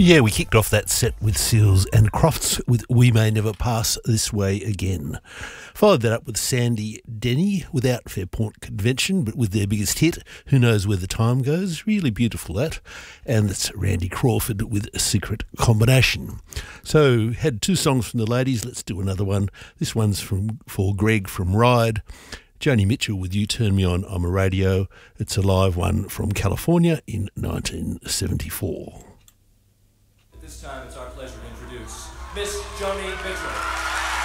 Yeah, we kicked off that set with Seals and Crofts with We May Never Pass This Way Again. Followed that up with Sandy Denny without Fairport Convention, but with their biggest hit, Who Knows Where the Time Goes. Really beautiful, that. And that's Randy Crawford with A Secret Combination. So, had two songs from the ladies. Let's do another one. This one's for Greg from Ride. Joni Mitchell with You Turn Me On, I'm a Radio. It's a live one from California in 1974. At this time, it's our pleasure to introduce Miss Joni Mitchell.